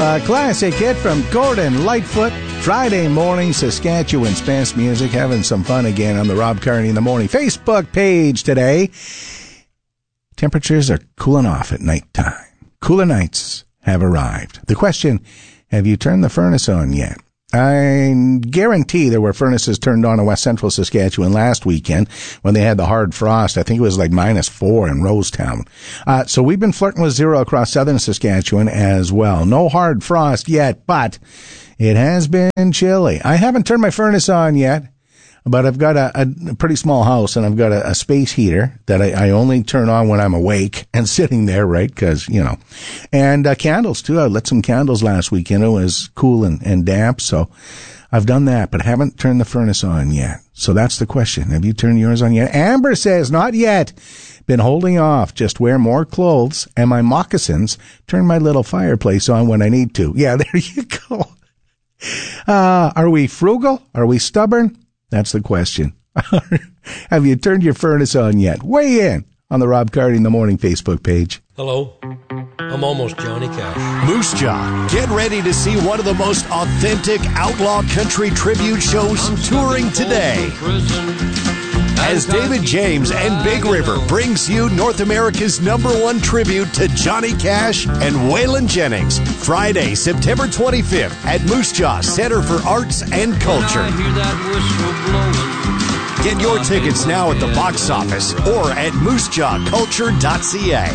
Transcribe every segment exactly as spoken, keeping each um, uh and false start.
A classic hit from Gordon Lightfoot. Friday morning, Saskatchewan's best music. Having some fun again on the Rob Carney in the Morning Facebook page today. Temperatures are cooling off at nighttime. Cooler nights have arrived. The question, have you turned the furnace on yet? I guarantee there were furnaces turned on in West Central Saskatchewan last weekend when they had the hard frost. I think it was like minus four in Rosetown. Uh, so we've been flirting with zero across southern Saskatchewan as well. No hard frost yet, but it has been chilly. I haven't turned my furnace on yet, but I've got a, a pretty small house and I've got a, a space heater that I, I only turn on when I'm awake and sitting there, right? Because, you know, and uh, candles too. I lit some candles last weekend. It was cool and, and damp. So I've done that, but I haven't turned the furnace on yet. So that's the question. Have you turned yours on yet? Amber says, not yet. Been holding off. Just wear more clothes and my moccasins. Turn my little fireplace on when I need to. Yeah, there you go. Uh, are we frugal? Are we stubborn? That's the question. Have you turned your furnace on yet? Weigh in on the Rob Carney in the Morning Facebook page. Hello. I'm almost Johnny Cash. Moose Jaw, get ready to see one of the most authentic outlaw country tribute shows touring today. As David James and Big River brings you North America's number one tribute to Johnny Cash and Waylon Jennings. Friday, September twenty-fifth at Moose Jaw Center for Arts and Culture. Get your tickets now at the box office or at moose jaw culture dot c a.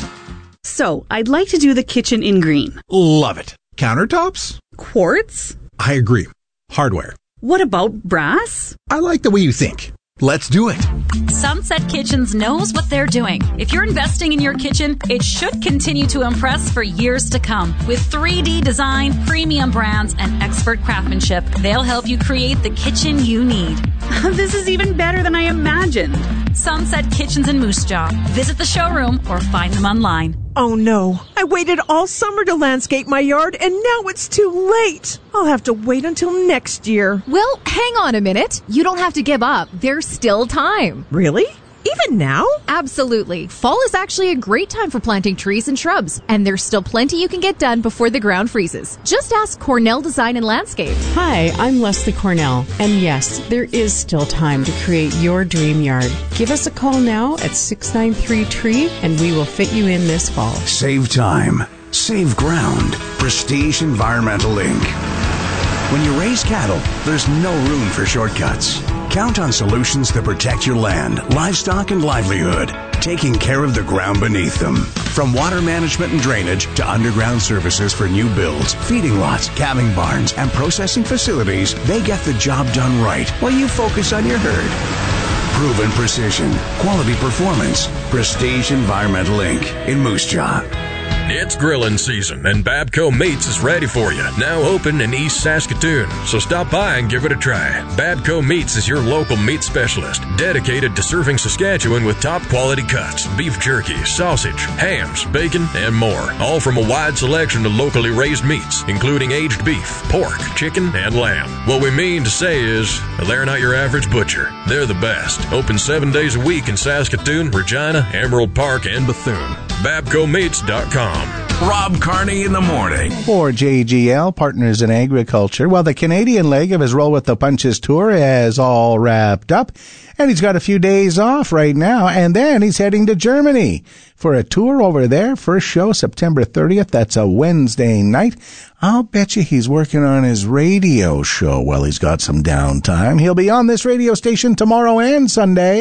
So, I'd like to do the kitchen in green. Love it. Countertops? Quartz? I agree. Hardware. What about brass? I like the way you think. Let's do it. Sunset Kitchens knows what they're doing. If you're investing in your kitchen, it should continue to impress for years to come. With three D design, premium brands, and expert craftsmanship, they'll help you create the kitchen you need. This is even better than I imagined. Sunset Kitchens in Moose Jaw. Visit the showroom or find them online. Oh no, I waited all summer to landscape my yard and now it's too late. I'll have to wait until next year. Well, hang on a minute. You don't have to give up. There's still time. Really? Even now? Absolutely. Fall is actually a great time for planting trees and shrubs, and there's still plenty you can get done before the ground freezes. Just ask Cornell Design and Landscape. Hi, I'm Leslie Cornell, and yes, there is still time to create your dream yard. Give us a call now at six nine three tree, and we will fit you in this fall. Save time. Save ground. Prestige Environmental Incorporated. When you raise cattle, there's no room for shortcuts. Count on solutions that protect your land, livestock, and livelihood, taking care of the ground beneath them. From water management and drainage to underground services for new builds, feeding lots, calving barns, and processing facilities, they get the job done right while you focus on your herd. Proven precision, quality performance. Prestige Environmental Incorporated in Moose Jaw. It's grilling season, and Babco Meats is ready for you. Now open in East Saskatoon, so stop by and give it a try. Babco Meats is your local meat specialist, dedicated to serving Saskatchewan with top-quality cuts, beef jerky, sausage, hams, bacon, and more. All from a wide selection of locally raised meats, including aged beef, pork, chicken, and lamb. What we mean to say is, they're not your average butcher. They're the best. Open seven days a week in Saskatoon, Regina, Emerald Park, and Bethune. Babco Meats dot com. Rob Carney in the Morning. For J G L, Partners in Agriculture. Well, the Canadian leg of his Roll with the Punches tour is all wrapped up, and he's got a few days off right now, and then he's heading to Germany for a tour over there. First show, September thirtieth. That's a Wednesday night. I'll bet you he's working on his radio show while he's got some downtime. He'll be on this radio station tomorrow and Sunday.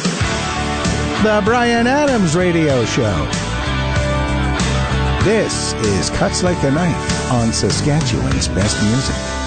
The Bryan Adams Radio Show. This is Cuts Like a Knife on Saskatchewan's Best Music.